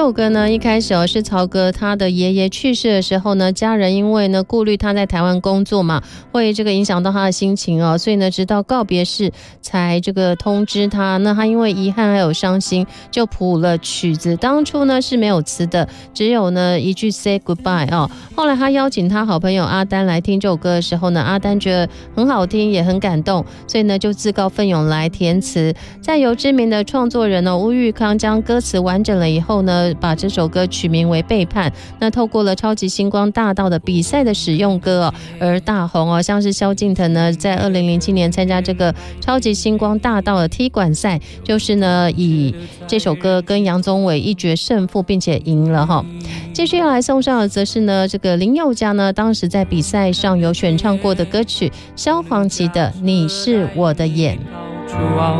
首歌呢，一开始是曹格他的爷爷去世的时候呢，家人因为呢顾虑他在台湾工作嘛，会这个影响到他的心情哦，所以呢直到告别式才这个通知他。那他因为遗憾还有伤心，就谱了曲子。当初呢是没有词的，只有呢一句 Say Goodbye 哦。后来他邀请他好朋友阿丹来听这首歌的时候呢，阿丹觉得很好听，也很感动，所以呢就自告奋勇来填词。再由知名的创作人吴玉康将歌词完整了以后呢，把这首歌取名为《背叛》。那透过了超级星光大道的比赛的使用歌而大红像是萧敬腾呢在2007年参加这个超级星光大道的踢馆赛，就是呢以这首歌跟杨宗纬一决胜负，并且赢了继续要来送上的则是呢这个林宥嘉呢当时在比赛上有选唱过的歌曲萧煌奇的《你是我的眼》。